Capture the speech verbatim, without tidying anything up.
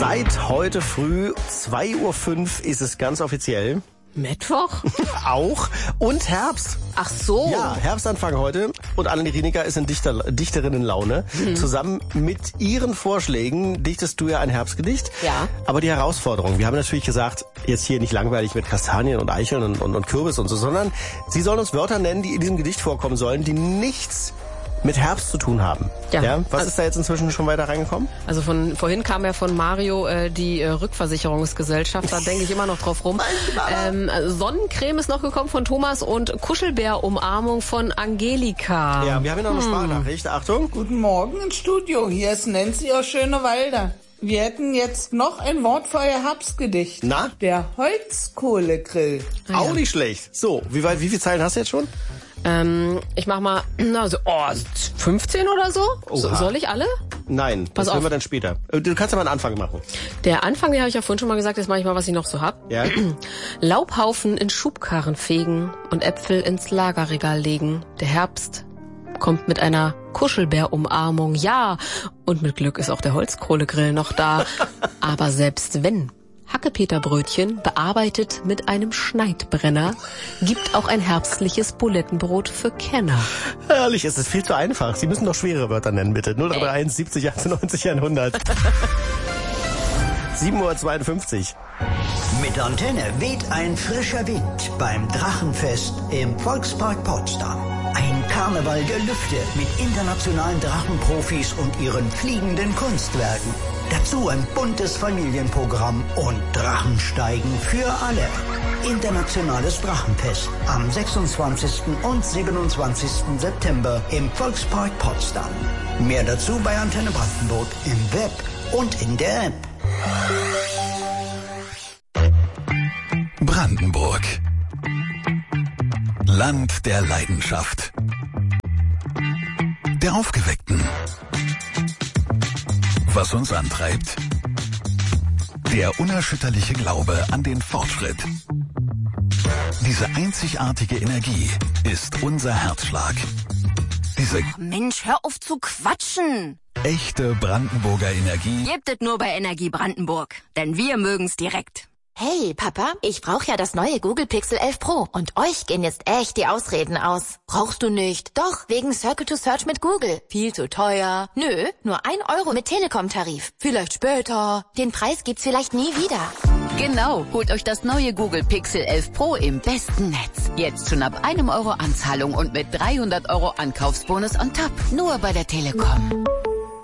Seit heute früh zwei Uhr fünf ist es ganz offiziell. Mittwoch? Auch. Und Herbst. Ach so. Ja, Herbstanfang heute. Und Annelie Rienecker ist in Dichter, Dichterinnenlaune. Mhm. Zusammen mit ihren Vorschlägen dichtest du ja ein Herbstgedicht. Ja. Aber die Herausforderung, wir haben natürlich gesagt, jetzt hier nicht langweilig mit Kastanien und Eicheln und, und, und Kürbis und so, sondern sie sollen uns Wörter nennen, die in diesem Gedicht vorkommen sollen, die nichts mit Herbst zu tun haben. Ja. ja? Was also, ist da jetzt inzwischen schon weiter reingekommen? Also von vorhin kam ja von Mario äh, die äh, Rückversicherungsgesellschaft, da denke ich immer noch drauf rum. Ähm, Sonnencreme ist noch gekommen von Thomas und Kuschelbär-Umarmung von Angelika. Ja, wir haben hier noch eine hm. Sprachnachricht. Achtung. Guten Morgen ins Studio, hier ist Nancy aus Schönewalde. Wir hätten jetzt noch ein Wort für euer Herbstgedicht. Na? Der Holzkohlegrill. Ah, ja. Auch nicht schlecht. So, wie weit, wie viele Zeilen hast du jetzt schon? Ähm, ich mach mal, also, oh, fünfzehn oder so? so soll ich alle? Nein, Pass das hören auf. wir dann später. Du kannst ja mal einen Anfang machen. Der Anfang, den habe ich ja vorhin schon mal gesagt, jetzt mache ich mal, was ich noch so hab. Ja. Laubhaufen in Schubkarren fegen und Äpfel ins Lagerregal legen. Der Herbst kommt mit einer Kuschelbär-Umarmung, ja. Und mit Glück ist auch der Holzkohlegrill noch da. Aber selbst wenn Hackepeterbrötchen bearbeitet mit einem Schneidbrenner gibt auch ein herbstliches Bulettenbrot für Kenner. Herrlich, es ist viel zu einfach. Sie müssen doch schwere Wörter nennen, bitte. null drei drei eins siebzig achtundneunzig hundert. sieben Uhr zweiundfünfzig. Mit Antenne weht ein frischer Wind beim Drachenfest im Volkspark Potsdam. Ein Karneval der Lüfte mit internationalen Drachenprofis und ihren fliegenden Kunstwerken. Dazu ein buntes Familienprogramm und Drachensteigen für alle. Internationales Drachenfest am sechsundzwanzigsten und siebenundzwanzigsten September im Volkspark Potsdam. Mehr dazu bei Antenne Brandenburg im Web und in der App. Brandenburg. Land der Leidenschaft. Der Aufgeweckten. Was uns antreibt? Der unerschütterliche Glaube an den Fortschritt. Diese einzigartige Energie ist unser Herzschlag. Diese oh Mensch, hör auf zu quatschen! Echte Brandenburger Energie Gibt es nur bei Energie Brandenburg, denn wir mögen's direkt. Hey, Papa, ich brauche ja das neue Google Pixel elf Pro und euch gehen jetzt echt die Ausreden aus. Brauchst du nicht? Doch, wegen Circle to Search mit Google. Viel zu teuer. Nö, nur ein Euro mit Telekom-Tarif. Vielleicht später. Den Preis gibt's vielleicht nie wieder. Genau, holt euch das neue Google Pixel elf Pro im besten Netz. Jetzt schon ab einem Euro Anzahlung und mit dreihundert Euro Ankaufsbonus on top. Nur bei der Telekom.